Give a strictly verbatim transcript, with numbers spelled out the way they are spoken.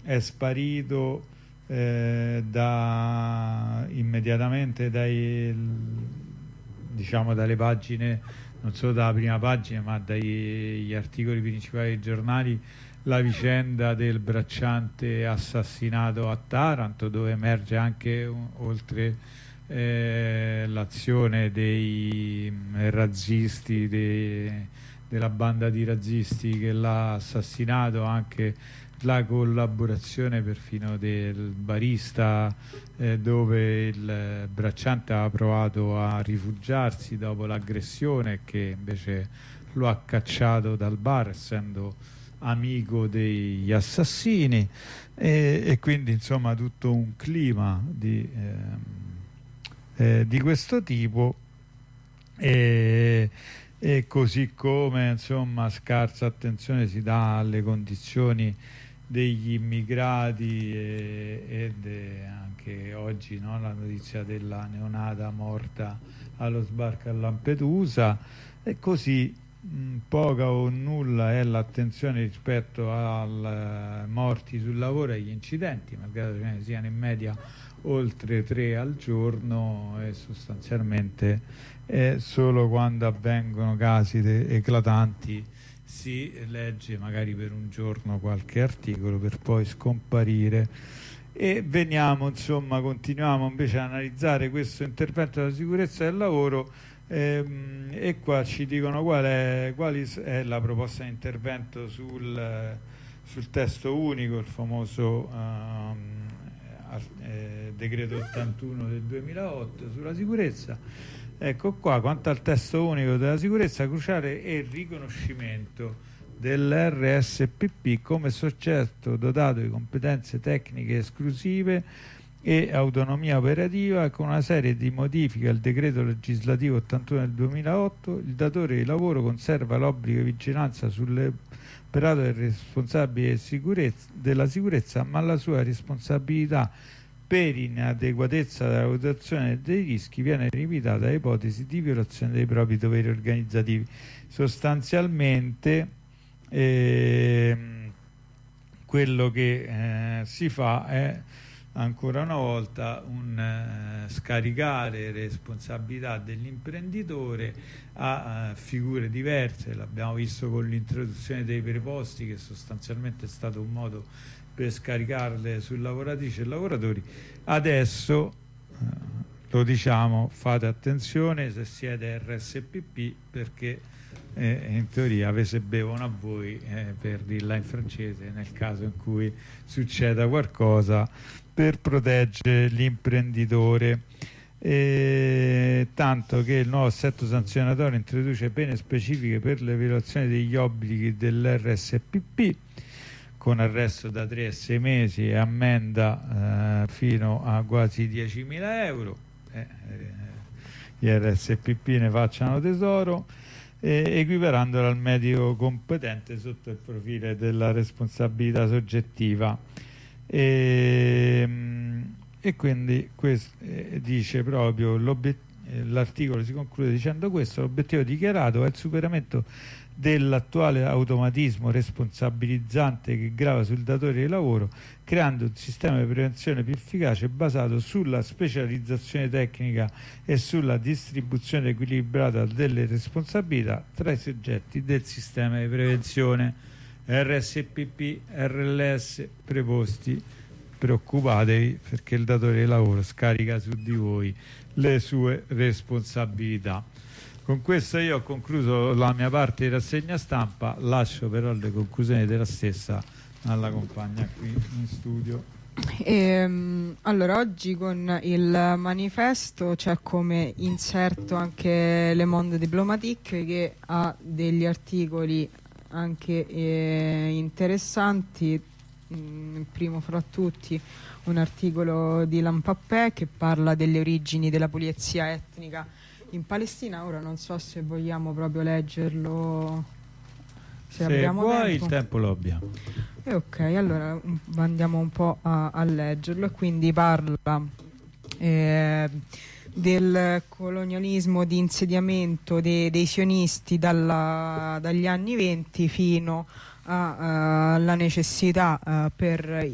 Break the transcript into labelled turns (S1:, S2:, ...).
S1: è sparito eh, da, immediatamente dai, diciamo, dalle pagine, non solo dalla prima pagina ma dagli articoli principali dei giornali, la vicenda del bracciante assassinato a Taranto, dove emerge anche, oltre eh, l'azione dei razzisti, dei, della banda di razzisti che l'ha assassinato, anche la collaborazione perfino del barista, eh, dove il bracciante ha provato a rifugiarsi dopo l'aggressione, che invece lo ha cacciato dal bar essendo amico degli assassini, e, e quindi insomma tutto un clima di, eh, eh, di questo tipo, e, e così come insomma scarsa attenzione si dà alle condizioni degli immigrati, e, ed è anche oggi, no, la notizia della neonata morta allo sbarco a Lampedusa, e così mh, poca o nulla è l'attenzione rispetto ai morti sul lavoro e agli incidenti, malgrado ce ne siano in media oltre tre al giorno, e sostanzialmente è solo quando avvengono casi eclatanti si legge magari per un giorno qualche articolo per poi scomparire. E veniamo, insomma, continuiamo invece a analizzare questo intervento della sicurezza del lavoro, ehm, e qua ci dicono qual è, quali è la proposta di intervento sul, sul testo unico, il famoso ehm, eh, decreto ottantuno del duemilaotto sulla sicurezza. Ecco qua, quanto al testo unico della sicurezza, cruciale è il riconoscimento dell'R S P P come soggetto dotato di competenze tecniche esclusive e autonomia operativa. Con una serie di modifiche al decreto legislativo ottantuno del duemilaotto, il datore di lavoro conserva l'obbligo di vigilanza sull'operato del responsabile sicurezza, della sicurezza, ma la sua responsabilità per inadeguatezza della valutazione dei rischi viene limitata a ipotesi di violazione dei propri doveri organizzativi. Sostanzialmente eh, quello che eh, si fa è ancora una volta un eh, scaricare responsabilità dell'imprenditore a eh, figure diverse. L'abbiamo visto con l'introduzione dei preposti, che sostanzialmente è stato un modo per scaricarle su lavoratrici e lavoratori. Adesso eh, lo diciamo, fate attenzione se siete R S P P, perché eh, in teoria ve se bevono a voi, eh, per dirla in francese, nel caso in cui succeda qualcosa, per proteggere l'imprenditore. E tanto che il nuovo assetto sanzionatorio introduce pene specifiche per le violazioni degli obblighi dell'R S P P, con arresto da tre a sei mesi e ammenda eh, fino a quasi diecimila euro. Eh, eh, gli R S P P ne facciano tesoro, eh, equiparandolo al medico competente sotto il profilo della responsabilità soggettiva. E, e quindi questo, eh, dice proprio l'articolo si conclude dicendo questo: l'obiettivo dichiarato è il superamento dell'attuale automatismo responsabilizzante che grava sul datore di lavoro, creando un sistema di prevenzione più efficace basato sulla specializzazione tecnica e sulla distribuzione equilibrata delle responsabilità tra i soggetti del sistema di prevenzione. R S P P, R L S preposti, preoccupatevi, perché il datore di lavoro scarica su di voi le sue responsabilità. Con questo io ho concluso la mia parte di rassegna stampa, lascio però le conclusioni della stessa alla compagna qui in studio.
S2: E, allora, oggi con il manifesto c'è come inserto anche Le Monde Diplomatique, che ha degli articoli anche eh, interessanti. Mm, il primo fra tutti un articolo di Lampappè che parla delle origini della pulizia etnica in Palestina. Ora non so se vogliamo proprio leggerlo, se, se abbiamo
S1: vuoi
S2: tempo.
S1: Il tempo lo abbiamo.
S2: E ok, allora andiamo un po' a, a leggerlo. E quindi parla eh, del colonialismo di insediamento dei, dei sionisti dalla, dagli anni venti fino alla necessità uh, per